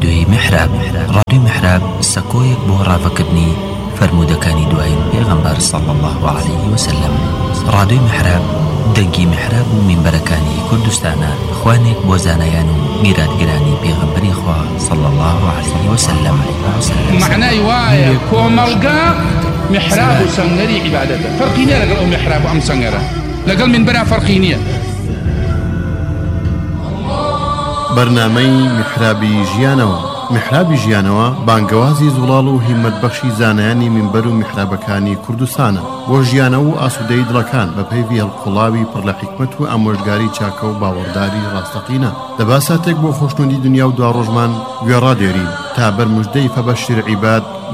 رادیۆی میحراب. رادیۆی میحراب سەکۆیەک بۆ ڕافەکردنی فرمودەکانی دوایین پێغەمبەر صلی الله عليه وسلم. رادیۆی میحراب دەنگی میحراب و مینبەرەکانی کوردستانە، خوانێک بۆ زانایان و میراتگرانی پێغەمبەری خوا صلی الله عليه وسلم. معنای وایە کۆمەڵگا میحراب و سەنگەری عیبادەتە. فەرقی نییە لەگەڵ ئەو میحراب و ئەم سەنگەرە، لەگەڵ مینبەرە فەرقی نییە. بەرنامەی میحرابی ژیانەوە. میحرابی ژیانەوە بانگەوازی زوڵاڵ و هیمەتبەخشی زانایانی مینبەر و میحرابەکانی کوردستانە بۆ ژیانەوە و ئاسوودەی دڵەکان بە پەیوی هەڵقوڵاوی پڕ لە حیکمەت و ئامۆژگاری چاکە و باوەڕداری ڕاستەقینە. دەباساتێک بۆ خۆشنودی دنیا و دواڕۆژمان گوێڕادێرین تا بەرموژدەی فەبەشیر عیباد